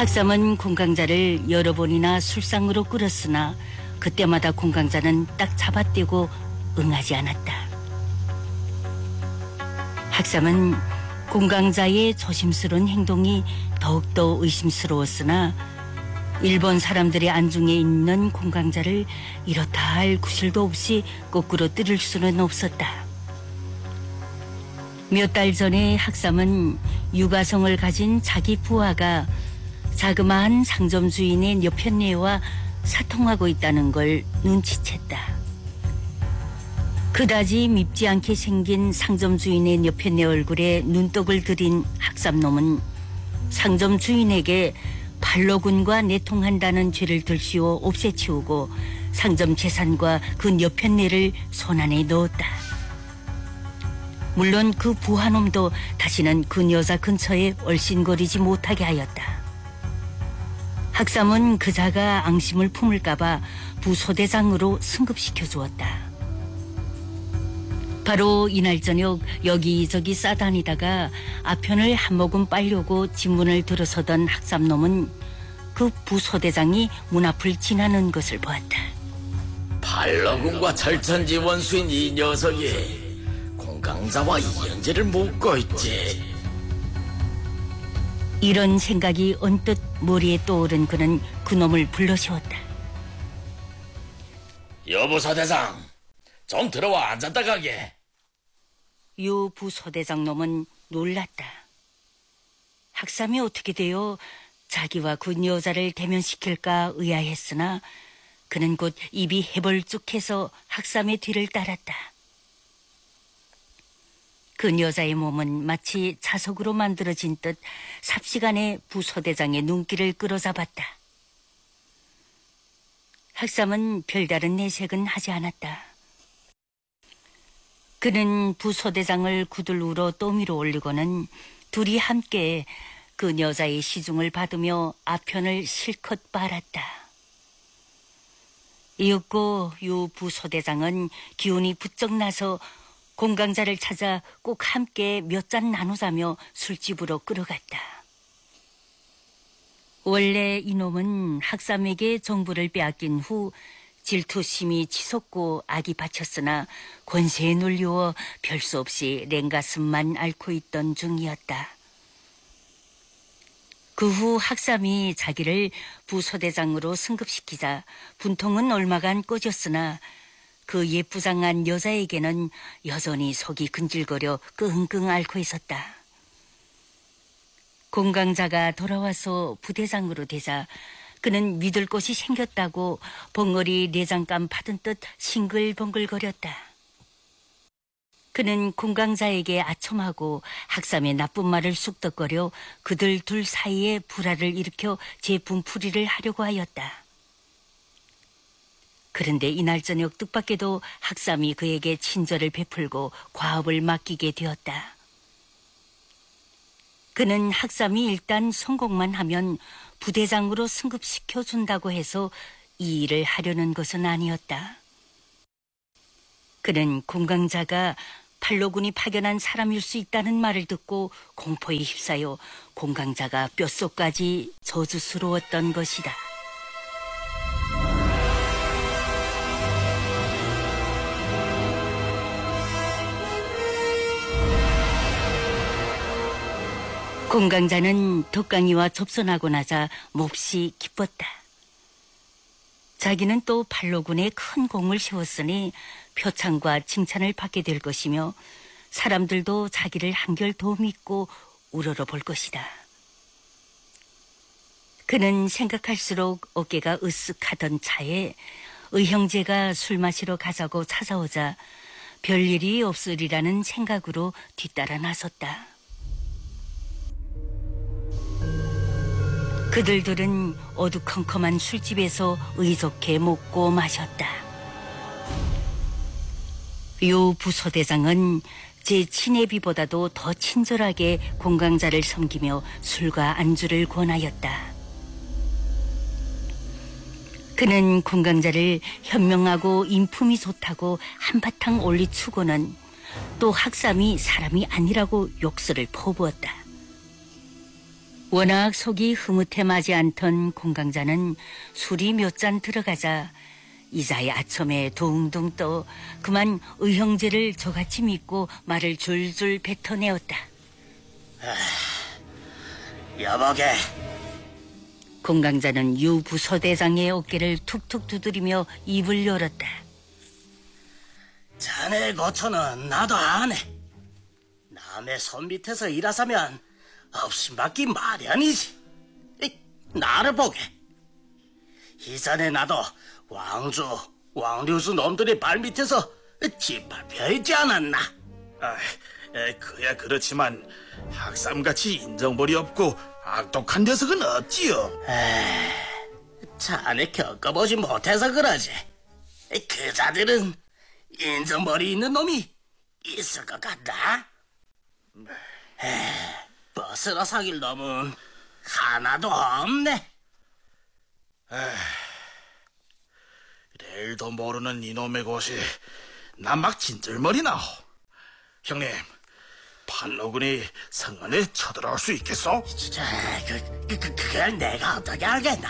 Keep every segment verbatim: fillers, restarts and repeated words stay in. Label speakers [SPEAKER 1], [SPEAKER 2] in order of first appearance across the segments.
[SPEAKER 1] 학삼은 공강자를 여러 번이나 술상으로 끌었으나 그때마다 공강자는 딱 잡아떼고 응하지 않았다. 학삼은 공강자의 조심스러운 행동이 더욱더 의심스러웠으나 일본 사람들의 안중에 있는 공강자를 이렇다 할 구실도 없이 거꾸로 뜨를 수는 없었다. 몇 달 전에 학삼은 유가성을 가진 자기 부하가 자그마한 상점 주인의 여편네와 사통하고 있다는 걸 눈치챘다. 그다지 밉지 않게 생긴 상점 주인의 여편네 얼굴에 눈독을 들인 학삼놈은 상점 주인에게 팔로군과 내통한다는 죄를 들씌워 없애치우고 상점 재산과 그 여편네를 손안에 넣었다. 물론 그 부하놈도 다시는 그 여자 근처에 얼씬거리지 못하게 하였다. 학삼은 그자가 앙심을 품을까봐 부소대장으로 승급시켜 주었다. 바로 이날 저녁 여기저기 싸다니다가 아편을 한 모금 빨려고 집문을 들어서던 학삼놈은 그 부소대장이 문 앞을 지나는 것을 보았다.
[SPEAKER 2] 팔러군과 철천지 원수인 이 녀석이 공강자와 이현재를 묶고 있지.
[SPEAKER 1] 이런 생각이 언뜻 머리에 떠오른 그는 그놈을 불러 세웠다.
[SPEAKER 2] 여보 소대장, 좀 들어와 앉았다 가게.
[SPEAKER 1] 유 부소대장 놈은 놀랐다. 학삼이 어떻게 되어 자기와 그 여자를 대면시킬까 의아했으나 그는 곧 입이 해벌쭉해서 학삼의 뒤를 따랐다. 그 여자의 몸은 마치 자석으로 만들어진 듯 삽시간에 부소대장의 눈길을 끌어잡았다. 학삼은 별다른 내색은 하지 않았다. 그는 부소대장을 구들우러 또미로 올리고는 둘이 함께 그 여자의 시중을 받으며 아편을 실컷 빨았다. 이윽고 유 부소대장은 기운이 부쩍 나서 공강자를 찾아 꼭 함께 몇 잔 나누자며 술집으로 끌어갔다. 원래 이놈은 학삼에게 정부를 빼앗긴 후 질투심이 치솟고 악이 받쳤으나 권세에 눌려 별 수 없이 랭가슴만 앓고 있던 중이었다. 그 후 학삼이 자기를 부소대장으로 승급시키자 분통은 얼마간 꺼졌으나 그 예쁘장한 여자에게는 여전히 속이 근질거려 끙끙 앓고 있었다. 공강자가 돌아와서 부대장으로 되자 그는 믿을 곳이 생겼다고 벙어리 내장감 받은 듯 싱글벙글거렸다. 그는 공강자에게 아첨하고 학삼의 나쁜 말을 쑥덕거려 그들 둘 사이에 불화를 일으켜 재분풀이를 하려고 하였다. 그런데 이날 저녁 뜻밖에도 학삼이 그에게 친절을 베풀고 과업을 맡기게 되었다. 그는 학삼이 일단 성공만 하면 부대장으로 승급시켜준다고 해서 이 일을 하려는 것은 아니었다. 그는 공강자가 팔로군이 파견한 사람일 수 있다는 말을 듣고 공포에 휩싸여 공강자가 뼛속까지 저주스러웠던 것이다. 공강자는 덕강이와 접선하고 나자 몹시 기뻤다. 자기는 또 팔로군에 큰 공을 세웠으니 표창과 칭찬을 받게 될 것이며 사람들도 자기를 한결 더 믿고 우러러 볼 것이다. 그는 생각할수록 어깨가 으쓱하던 차에 의형제가 술 마시러 가자고 찾아오자 별일이 없으리라는 생각으로 뒤따라 나섰다. 그들들은 어두컴컴한 술집에서 의좋게 먹고 마셨다. 요 부소대장은 제 친애비보다도 더 친절하게 공강자를 섬기며 술과 안주를 권하였다. 그는 공강자를 현명하고 인품이 좋다고 한바탕 올리추고는 또 학삼이 사람이 아니라고 욕설을 퍼부었다. 워낙 속이 흐뭇해마지 않던 공강자는 술이 몇 잔 들어가자 이자의 아첨에 둥둥 떠 그만 의형제를 저같이 믿고 말을 줄줄 뱉어내었다.
[SPEAKER 3] 여보게,
[SPEAKER 1] 공강자는 유부서대장의 어깨를 툭툭 두드리며 입을 열었다.
[SPEAKER 3] 자네 고초는 나도 아네. 남의 손 밑에서 일하자면 업신받기 마련이지. 이, 나를 보게. 이전에 나도 왕주, 왕류수 놈들의 발밑에서 짓밟혀 있지 않았나?
[SPEAKER 4] 아, 에, 그야 그렇지만 학삼같이 인정벌이 없고 악독한 녀석은 없지요.
[SPEAKER 3] 자네 겪어보지 못해서 그러지. 그 자들은 인정머리 있는 놈이 있을 것 같나? 에이, 버스로 사귈 놈은 하나도 없네.
[SPEAKER 4] 내일도 모르는 이놈의 곳이 난 막 진절머리 나오. 형님, 팔로군이 성 안에 쳐들어올 수 있겠어?
[SPEAKER 3] 자, 그, 그, 그, 그걸 내가 어떻게 알겠나?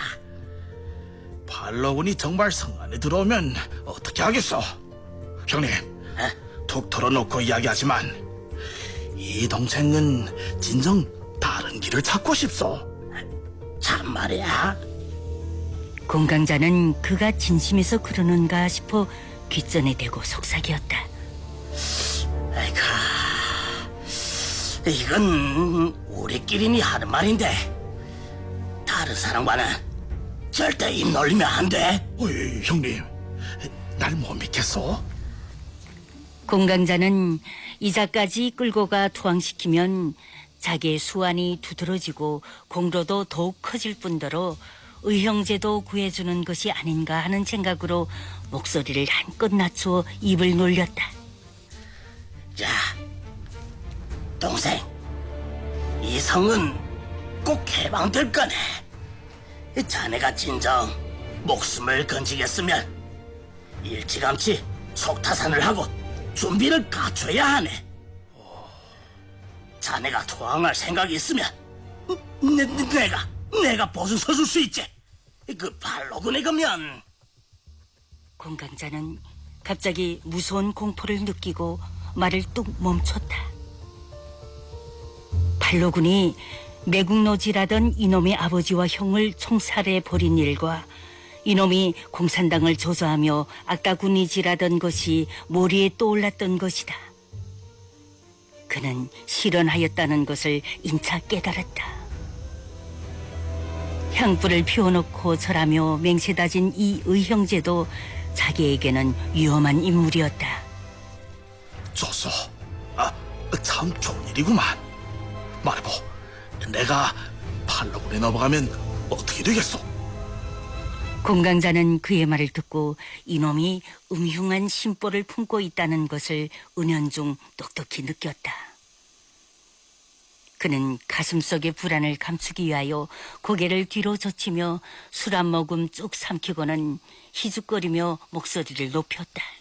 [SPEAKER 4] 팔로군이 정말 성 안에 들어오면 어떻게 하겠어? 형님, 툭 털어놓고 이야기하지만 이 동생은 진정 다른 길을 찾고 싶소.
[SPEAKER 3] 참말이야?
[SPEAKER 1] 공강자는 그가 진심에서 그러는가 싶어 귓전에 대고 속삭였다.
[SPEAKER 3] 아이고, 이건 우리끼리니 하는 말인데 다른 사람과는 절대 입 놀리면 안 돼.
[SPEAKER 4] 어이, 형님, 날 못 믿겠어?
[SPEAKER 1] 공강자는 이자까지 끌고 가 투항시키면 자기의 수완이 두드러지고 공로도 더욱 커질 뿐더러 의형제도 구해주는 것이 아닌가 하는 생각으로 목소리를 한껏 낮추어 입을 놀렸다.
[SPEAKER 3] 자, 동생, 이 성은 꼭 해방될 거네. 자네가 진정 목숨을 건지겠으면 일찌감치 속타산을 하고 준비를 갖춰야 하네. 자네가 투항할 생각이 있으면 내, 내가 내가 보수 서줄 수 있지. 그 발로군에 가면.
[SPEAKER 1] 공강자는 갑자기 무서운 공포를 느끼고 말을 뚝 멈췄다. 발로군이 매국노지라던 이놈의 아버지와 형을 총살해 버린 일과 이놈이 공산당을 조조하며 악다구니질하던 것이 머리에 떠올랐던 것이다. 그는 실언하였다는 것을 인차 깨달았다. 향불을 피워놓고 절하며 맹세다진 이 의형제도 자기에게는 위험한 인물이었다.
[SPEAKER 4] 좋소. 아, 참 좋은 일이구만. 말해보, 내가 팔로군에 넘어가면 어떻게 되겠소?
[SPEAKER 1] 공강자는 그의 말을 듣고 이놈이 음흉한 심보를 품고 있다는 것을 은연중 똑똑히 느꼈다. 그는 가슴속의 불안을 감추기 위하여 고개를 뒤로 젖히며 술 한 모금 쭉 삼키고는 희죽거리며 목소리를 높였다.